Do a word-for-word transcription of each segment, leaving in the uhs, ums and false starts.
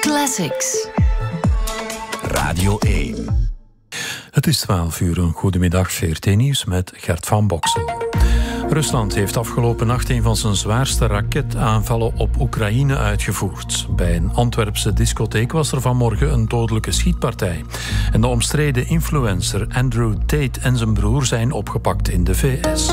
Classics. Radio één. Het is twaalf uur, een goedemiddag, V R T-nieuws met Gert van Boksel. Rusland heeft afgelopen nacht een van zijn zwaarste raketaanvallen op Oekraïne uitgevoerd. Bij een Antwerpse discotheek was er vanmorgen een dodelijke schietpartij. En de omstreden influencer Andrew Tate en zijn broer zijn opgepakt in de V S.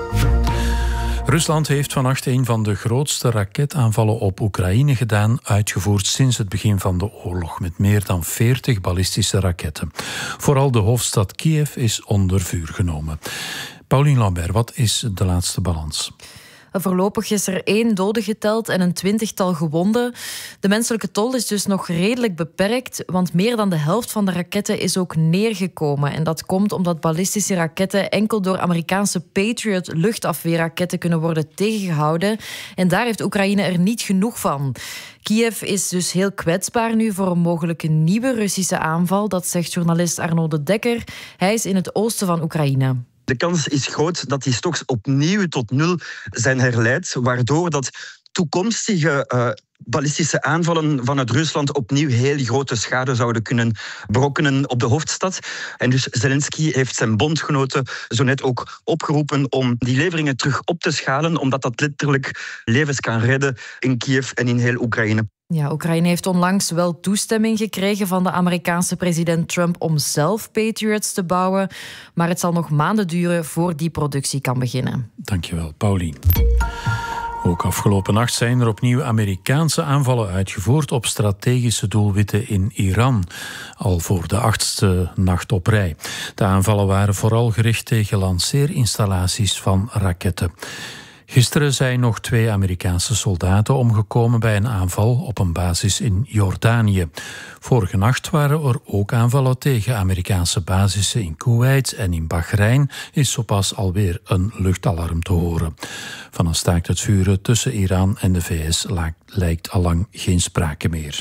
Rusland heeft vannacht een van de grootste raketaanvallen op Oekraïne gedaan, uitgevoerd sinds het begin van de oorlog, met meer dan veertig ballistische raketten. Vooral de hoofdstad Kiev is onder vuur genomen. Pauline Lambert, wat is de laatste balans? Voorlopig is er één dode geteld en een twintigtal gewonden. De menselijke tol is dus nog redelijk beperkt, want meer dan de helft van de raketten is ook neergekomen. En dat komt omdat ballistische raketten enkel door Amerikaanse Patriot luchtafweerraketten kunnen worden tegengehouden. En daar heeft Oekraïne er niet genoeg van. Kiev is dus heel kwetsbaar nu voor een mogelijke nieuwe Russische aanval. Dat zegt journalist Arno de Dekker. Hij is in het oosten van Oekraïne. De kans is groot dat die stocks opnieuw tot nul zijn herleid, waardoor dat toekomstige uh, ballistische aanvallen vanuit Rusland opnieuw heel grote schade zouden kunnen berokkenen op de hoofdstad. En dus Zelensky heeft zijn bondgenoten zo net ook opgeroepen om die leveringen terug op te schalen, omdat dat letterlijk levens kan redden in Kiev en in heel Oekraïne. Ja, Oekraïne heeft onlangs wel toestemming gekregen van de Amerikaanse president Trump om zelf Patriots te bouwen, maar het zal nog maanden duren voor die productie kan beginnen. Dankjewel, Pauline. Ook afgelopen nacht zijn er opnieuw Amerikaanse aanvallen uitgevoerd op strategische doelwitten in Iran. Al voor de achtste nacht op rij. De aanvallen waren vooral gericht tegen lanceerinstallaties van raketten. Gisteren zijn nog twee Amerikaanse soldaten omgekomen bij een aanval op een basis in Jordanië. Vorige nacht waren er ook aanvallen tegen Amerikaanse basissen in Kuwait en in Bahrein is zo pas alweer een luchtalarm te horen. Van een staakt het vuren tussen Iran en de V S lijkt allang geen sprake meer.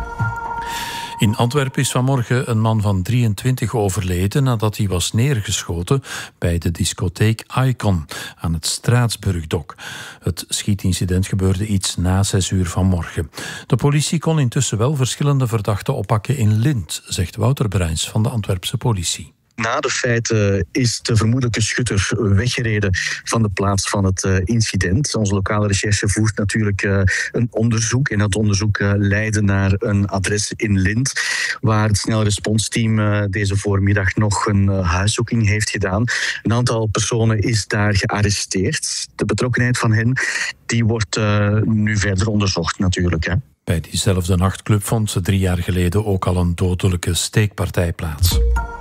In Antwerpen is vanmorgen een man van drieëntwintig overleden nadat hij was neergeschoten bij de discotheek Icon aan het Straatsburgdok. Het schietincident gebeurde iets na zes uur vanmorgen. De politie kon intussen wel verschillende verdachten oppakken in Lint, zegt Wouter Bruins van de Antwerpse politie. Na de feiten is de vermoedelijke schutter weggereden van de plaats van het incident. Onze lokale recherche voert natuurlijk een onderzoek. En dat onderzoek leidde naar een adres in Lint, waar het snelle responsteam deze voormiddag nog een huiszoeking heeft gedaan. Een aantal personen is daar gearresteerd. De betrokkenheid van hen die wordt nu verder onderzocht natuurlijk, hè. Bij diezelfde nachtclub vond ze drie jaar geleden ook al een dodelijke steekpartij plaats.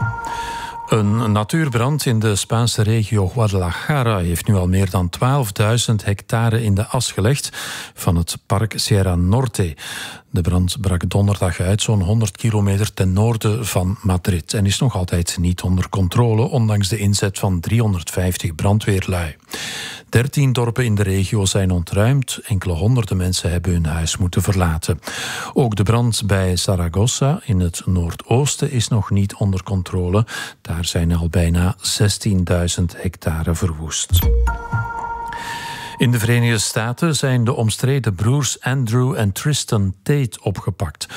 Een natuurbrand in de Spaanse regio Guadalajara heeft nu al meer dan twaalfduizend hectare in de as gelegd van het park Sierra Norte. De brand brak donderdag uit zo'n honderd kilometer ten noorden van Madrid en is nog altijd niet onder controle, ondanks de inzet van driehonderdvijftig brandweerlui. Dertien dorpen in de regio zijn ontruimd, enkele honderden mensen hebben hun huis moeten verlaten. Ook de brand bij Zaragoza in het noordoosten is nog niet onder controle. Daar zijn al bijna zestienduizend hectare verwoest. In de Verenigde Staten zijn de omstreden broers Andrew en Tristan Tate opgepakt.